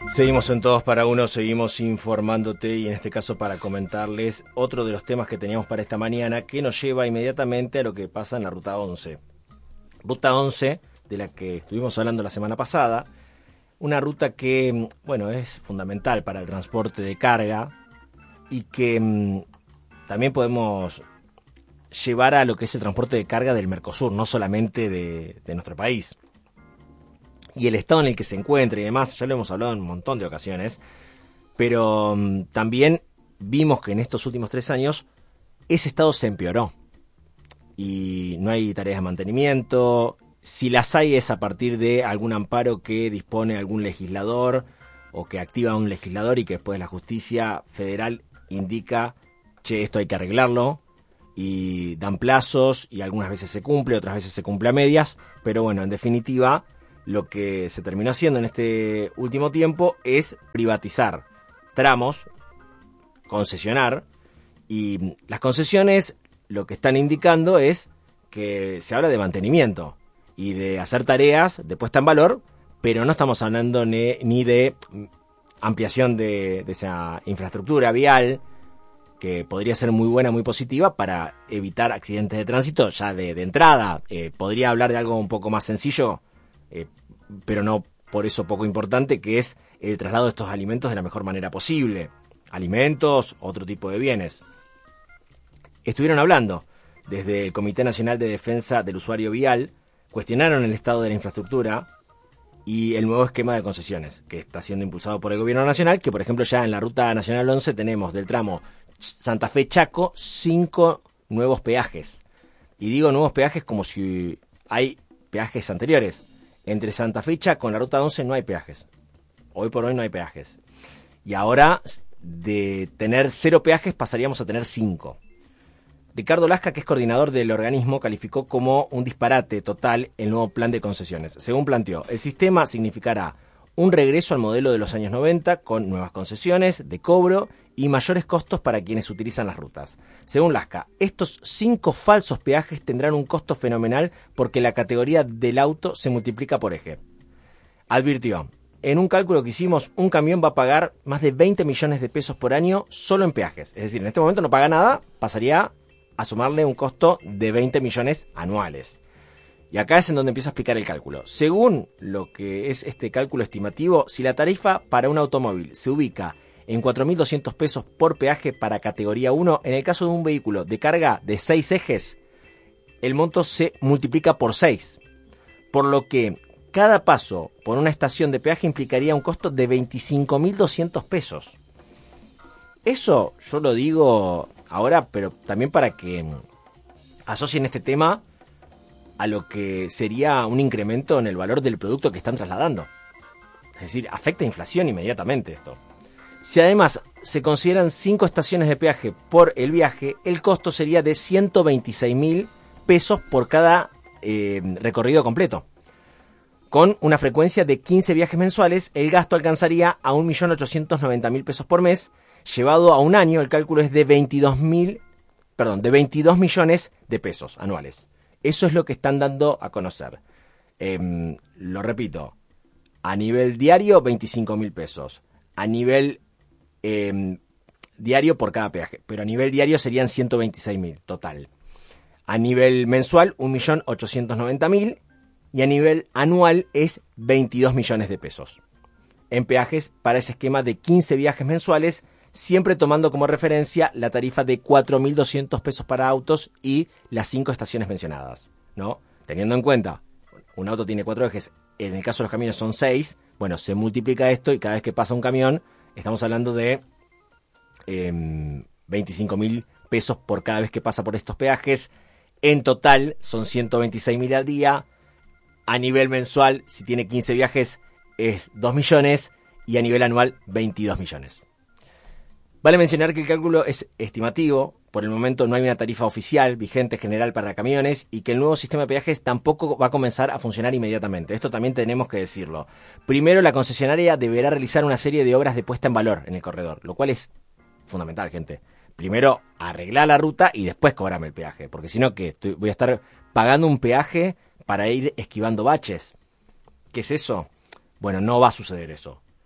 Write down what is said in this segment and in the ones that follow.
Seguimos en Todos para Uno, seguimos informándote y en este caso para comentarles otro de los temas que teníamos para esta mañana que nos lleva inmediatamente a lo que pasa en la Ruta 11. Ruta 11, de la que estuvimos hablando la semana pasada, una ruta que, bueno, es fundamental para el transporte de carga y que también podemos llevar a lo que es el transporte de carga del Mercosur, no solamente de nuestro país. Y el estado en el que se encuentra y demás, ya lo hemos hablado en un montón de ocasiones, pero también vimos que en estos últimos 3 años ese estado se empeoró y no hay tareas de mantenimiento. Si las hay es a partir de algún amparo que dispone algún legislador o que activa un legislador y que después la justicia federal indica, che, esto hay que arreglarlo, y dan plazos y algunas veces se cumple, otras veces se cumple a medias, pero bueno, en definitiva, lo que se terminó haciendo en este último tiempo es privatizar tramos, concesionar, y las concesiones lo que están indicando es que se habla de mantenimiento y de hacer tareas de puesta en valor, pero no estamos hablando ni de ampliación de esa infraestructura vial, que podría ser muy buena, muy positiva para evitar accidentes de tránsito ya de entrada. Podría hablar de algo un poco más sencillo, pero no por eso poco importante, que es el traslado de estos alimentos de la mejor manera posible. Alimentos, otro tipo de bienes. Estuvieron hablando desde el Comité Nacional de Defensa del Usuario Vial, cuestionaron el estado de la infraestructura y el nuevo esquema de concesiones que está siendo impulsado por el Gobierno Nacional, que por ejemplo ya en la Ruta Nacional 11 tenemos del tramo Santa Fe-Chaco 5 nuevos peajes. Y digo nuevos peajes como si hay peajes anteriores. Entre Santa Fe y Chaco, en la Ruta 11 no hay peajes. Hoy por hoy no hay peajes. Y ahora, de tener 0 peajes, pasaríamos a tener 5. Ricardo Lasca, que es coordinador del organismo, calificó como un disparate total el nuevo plan de concesiones. Según planteó, el sistema significará un regreso al modelo de los años 90, con nuevas concesiones de cobro y mayores costos para quienes utilizan las rutas. Según Lasca, estos 5 falsos peajes tendrán un costo fenomenal porque la categoría del auto se multiplica por eje. Advirtió, en un cálculo que hicimos, un camión va a pagar más de 20 millones de pesos por año solo en peajes. Es decir, en este momento no paga nada, pasaría a sumarle un costo de 20 millones anuales. Y acá es en donde empieza a explicar el cálculo. Según lo que es este cálculo estimativo, si la tarifa para un automóvil se ubica en 4.200 pesos por peaje para categoría 1, en el caso de un vehículo de carga de 6 ejes, el monto se multiplica por 6. Por lo que cada paso por una estación de peaje implicaría un costo de 25.200 pesos. Eso yo lo digo ahora, pero también para que asocien este tema a lo que sería un incremento en el valor del producto que están trasladando. Es decir, afecta a inflación inmediatamente esto. Si además se consideran 5 estaciones de peaje por el viaje, el costo sería de 126.000 pesos por cada recorrido completo. Con una frecuencia de 15 viajes mensuales, el gasto alcanzaría a 1.890.000 pesos por mes. Llevado a un año, el cálculo es de 22 millones de pesos anuales. Eso es lo que están dando a conocer. Lo repito, a nivel diario 25.000 pesos. A nivel diario por cada peaje. Pero a nivel diario serían 126.000 total. A nivel mensual 1.890.000 y a nivel anual es 22 millones de pesos. En peajes para ese esquema de 15 viajes mensuales, siempre tomando como referencia la tarifa de 4.200 pesos para autos y las 5 estaciones mencionadas, ¿no? Teniendo en cuenta, un auto tiene 4 ejes, en el caso de los camiones son 6, bueno, se multiplica esto y cada vez que pasa un camión, estamos hablando de 25.000 pesos por cada vez que pasa por estos peajes. En total son 126.000 al día. A nivel mensual, si tiene 15 viajes, es 2 millones y a nivel anual, 22 millones. Vale mencionar que el cálculo es estimativo, por el momento no hay una tarifa oficial vigente general para camiones y que el nuevo sistema de peajes tampoco va a comenzar a funcionar inmediatamente. Esto también tenemos que decirlo. Primero, la concesionaria deberá realizar una serie de obras de puesta en valor en el corredor, lo cual es fundamental, gente. Primero, arreglar la ruta y después cobrarme el peaje, porque si no, ¿qué? Voy a estar pagando un peaje para ir esquivando baches. ¿Qué es eso? Bueno, no va a suceder eso.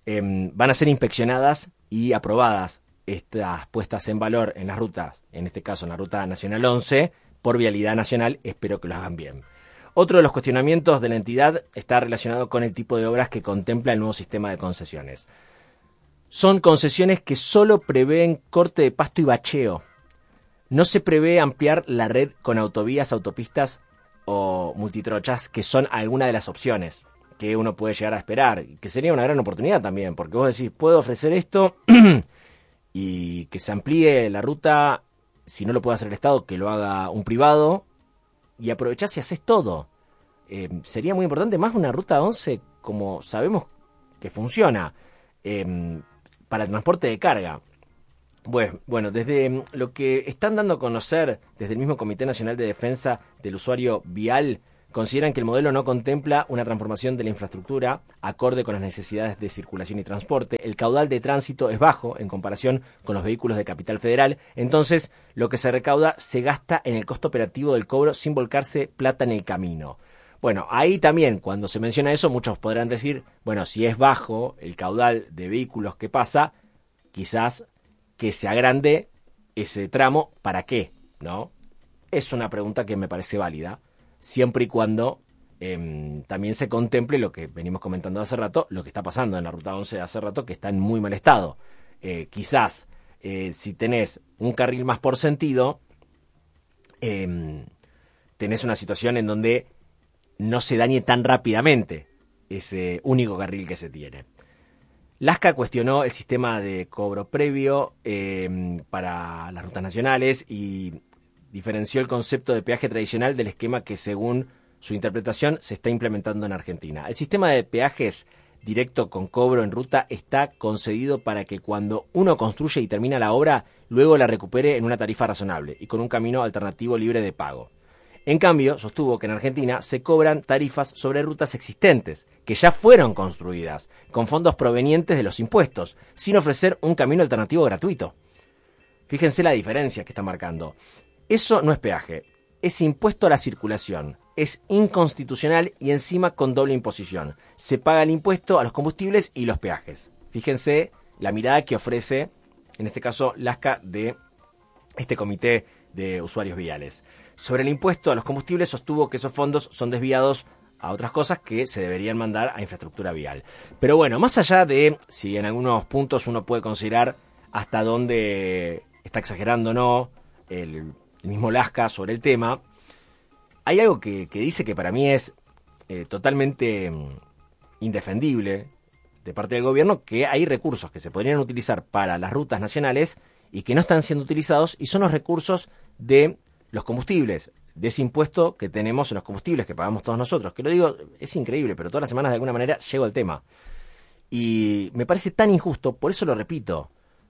van a ser inspeccionadas y aprobadas estas puestas en valor en las rutas, en este caso en la Ruta Nacional 11, por Vialidad Nacional. Espero que lo hagan bien. Otro de los cuestionamientos de la entidad está relacionado con el tipo de obras que contempla el nuevo sistema de concesiones. Son concesiones que solo prevén corte de pasto y bacheo. No se prevé ampliar la red con autovías, autopistas o multitrochas, que son algunas de las opciones que uno puede llegar a esperar, que sería una gran oportunidad también, porque vos decís, puedo ofrecer esto y que se amplíe la ruta, si no lo puede hacer el Estado, que lo haga un privado, y aprovechás y haces todo. Sería muy importante, más una ruta 11, como sabemos que funciona, para el transporte de carga. Bueno, desde lo que están dando a conocer desde el mismo Comité Nacional de Defensa del Usuario Vial, consideran que el modelo no contempla una transformación de la infraestructura acorde con las necesidades de circulación y transporte. El caudal de tránsito es bajo en comparación con los vehículos de Capital Federal. Entonces, lo que se recauda se gasta en el costo operativo del cobro sin volcarse plata en el camino. Bueno, ahí también, cuando se menciona eso, muchos podrán decir, bueno, si es bajo el caudal de vehículos que pasa, quizás que se agrande ese tramo, ¿para qué? ¿No? Es una pregunta que me parece válida, siempre y cuando también se contemple lo que venimos comentando hace rato, lo que está pasando en la Ruta 11 de hace rato, que está en muy mal estado. Quizás, si tenés un carril más por sentido, tenés una situación en donde no se dañe tan rápidamente ese único carril que se tiene. Lasca cuestionó el sistema de cobro previo para las rutas nacionales y diferenció el concepto de peaje tradicional del esquema que, según su interpretación, se está implementando en Argentina. El sistema de peajes directo con cobro en ruta está concebido para que cuando uno construye y termina la obra, luego la recupere en una tarifa razonable y con un camino alternativo libre de pago. En cambio, sostuvo que en Argentina se cobran tarifas sobre rutas existentes, que ya fueron construidas, con fondos provenientes de los impuestos, sin ofrecer un camino alternativo gratuito. Fíjense la diferencia que está marcando. Eso no es peaje, es impuesto a la circulación, es inconstitucional y encima con doble imposición. Se paga el impuesto a los combustibles y los peajes. Fíjense la mirada que ofrece, en este caso, Lasca, de este comité de usuarios viales. Sobre el impuesto a los combustibles, sostuvo que esos fondos son desviados a otras cosas que se deberían mandar a infraestructura vial. Pero bueno, más allá de si en algunos puntos uno puede considerar hasta dónde está exagerando o no el mismo Lasca sobre el tema, hay algo que dice que para mí es totalmente indefendible de parte del gobierno, que hay recursos que se podrían utilizar para las rutas nacionales y que no están siendo utilizados, y son los recursos de los combustibles, de ese impuesto que tenemos en los combustibles que pagamos todos nosotros. Que lo digo, es increíble, pero todas las semanas de alguna manera llego al tema. Y me parece tan injusto, por eso lo repito,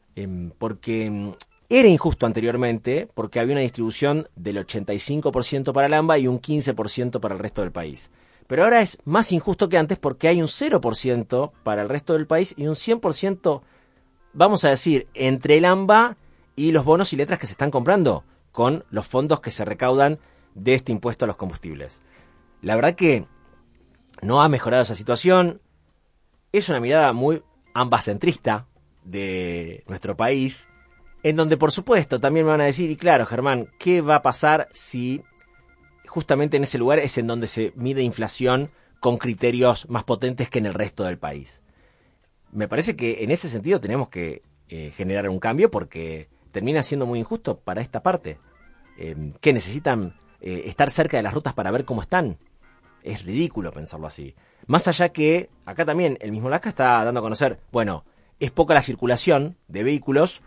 porque era injusto anteriormente, porque había una distribución del 85% para el AMBA y un 15% para el resto del país. Pero ahora es más injusto que antes porque hay un 0% para el resto del país y un 100%, vamos a decir, entre el AMBA y los bonos y letras que se están comprando con los fondos que se recaudan de este impuesto a los combustibles. La verdad que no ha mejorado esa situación. Es una mirada muy ambacentrista de nuestro país, en donde por supuesto también me van a decir, y claro, Germán, ¿qué va a pasar si justamente en ese lugar es en donde se mide inflación con criterios más potentes que en el resto del país? Me parece que en ese sentido tenemos que generar un cambio, porque termina siendo muy injusto para esta parte. Que necesitan estar cerca de las rutas para ver cómo están. Es ridículo pensarlo así. Más allá que acá también el mismo Lasca está dando a conocer, bueno, es poca la circulación de vehículos,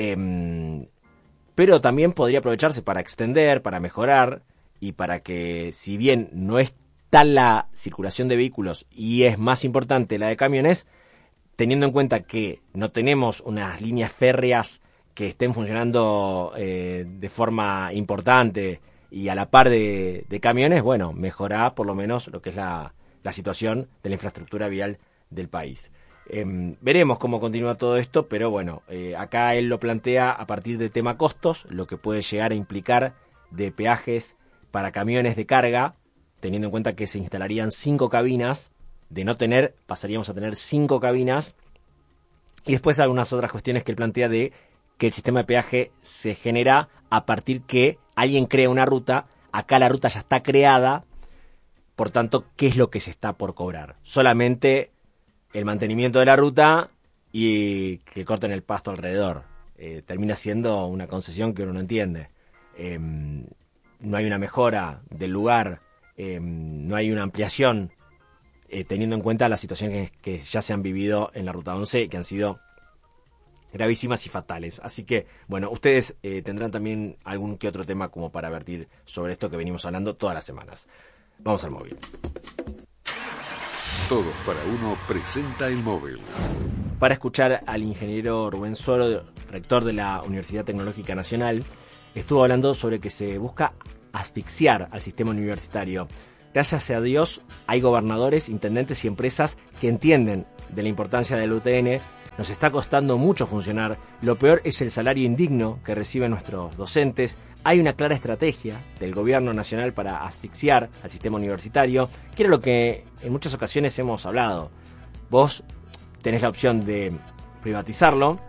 pero también podría aprovecharse para extender, para mejorar, y para que, si bien no es tal la circulación de vehículos y es más importante la de camiones, teniendo en cuenta que no tenemos unas líneas férreas que estén funcionando de forma importante y a la par de camiones, bueno, mejorar por lo menos lo que es la situación de la infraestructura vial del país. Veremos cómo continúa todo esto, pero bueno, acá él lo plantea a partir del tema costos, lo que puede llegar a implicar de peajes para camiones de carga, teniendo en cuenta que se instalarían 5 cabinas. De no tener, pasaríamos a tener 5 cabinas Y después algunas otras cuestiones que él plantea de que el sistema de peaje se genera a partir que alguien crea una ruta, acá la ruta ya está creada, por tanto, ¿qué es lo que se está por cobrar? Solamente el mantenimiento de la ruta y que corten el pasto alrededor. Termina siendo una concesión que uno no entiende. No hay una mejora del lugar, no hay una ampliación, teniendo en cuenta las situaciones que ya se han vivido en la Ruta 11, que han sido gravísimas y fatales. Así que, bueno, ustedes tendrán también algún que otro tema como para vertir sobre esto que venimos hablando todas las semanas. Vamos al móvil. Todos para uno presenta el móvil. Para escuchar al ingeniero Rubén Soro, rector de la Universidad Tecnológica Nacional, estuvo hablando sobre que se busca asfixiar al sistema universitario. Gracias a Dios hay gobernadores, intendentes y empresas que entienden de la importancia del UTN. Nos está costando mucho funcionar. Lo peor es el salario indigno que reciben nuestros docentes. Hay una clara estrategia del gobierno nacional para asfixiar al sistema universitario, que era lo que en muchas ocasiones hemos hablado. Vos tenés la opción de privatizarlo.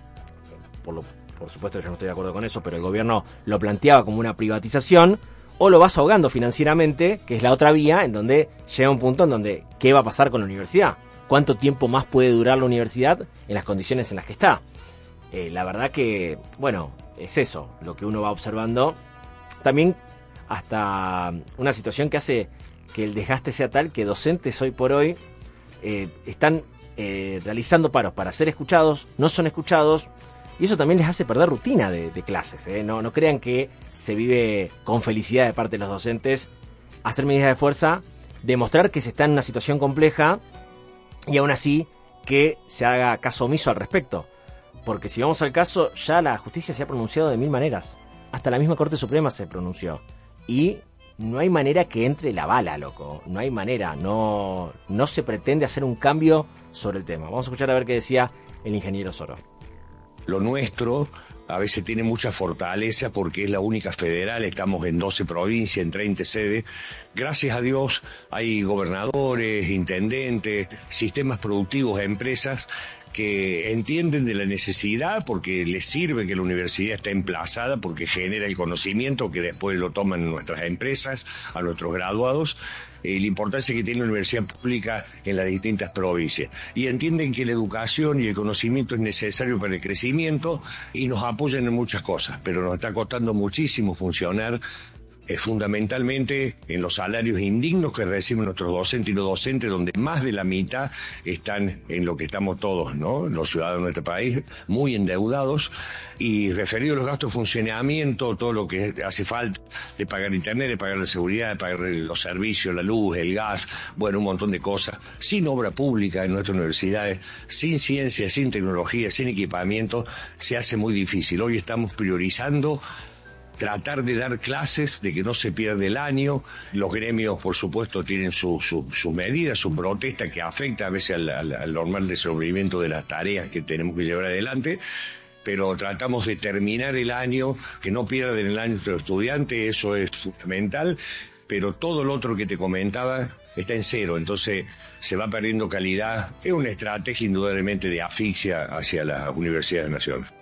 Por supuesto yo no estoy de acuerdo con eso, pero el gobierno lo planteaba como una privatización, o lo vas ahogando financieramente, que es la otra vía, en donde llega un punto en donde ¿qué va a pasar con la universidad? ¿Cuánto tiempo más puede durar la universidad en las condiciones en las que está? La verdad que, bueno, es eso, lo que uno va observando. También hasta una situación que hace que el desgaste sea tal que docentes hoy por hoy están realizando paros para ser escuchados, no son escuchados, y eso también les hace perder rutina de clases. No crean que se vive con felicidad de parte de los docentes. Hacer medidas de fuerza, demostrar que se está en una situación compleja y aún así que se haga caso omiso al respecto. Porque si vamos al caso, ya la justicia se ha pronunciado de mil maneras. Hasta la misma Corte Suprema se pronunció. Y no hay manera que entre la bala, loco. No hay manera. No se pretende hacer un cambio sobre el tema. Vamos a escuchar a ver qué decía el ingeniero Soro. Lo nuestro a veces tiene mucha fortaleza porque es la única federal, estamos en 12 provincias, en 30 sedes. Gracias a Dios hay gobernadores, intendentes, sistemas productivos, empresas que entienden de la necesidad porque les sirve que la universidad esté emplazada, porque genera el conocimiento que después lo toman nuestras empresas, a nuestros graduados. La importancia que tiene la universidad pública en las distintas provincias. Y entienden que la educación y el conocimiento es necesario para el crecimiento y nos apoyan en muchas cosas, pero nos está costando muchísimo funcionar. Fundamentalmente en los salarios indignos que reciben nuestros docentes y los docentes, donde más de la mitad están en lo que estamos todos, ¿no? Los ciudadanos de nuestro país, muy endeudados, y referido a los gastos de funcionamiento, todo lo que hace falta de pagar internet, de pagar la seguridad, de pagar los servicios, la luz, el gas, bueno, un montón de cosas, sin obra pública en nuestras universidades, sin ciencia, sin tecnología, sin equipamiento, se hace muy difícil. Hoy estamos priorizando tratar de dar clases, de que no se pierda el año. Los gremios, por supuesto, tienen sus medidas, su protesta que afecta a veces al normal desenvolvimiento de las tareas que tenemos que llevar adelante, pero tratamos de terminar el año, que no pierdan el año nuestros estudiantes, eso es fundamental, pero todo lo otro que te comentaba está en cero, entonces se va perdiendo calidad. Es una estrategia indudablemente de asfixia hacia las universidades nacionales.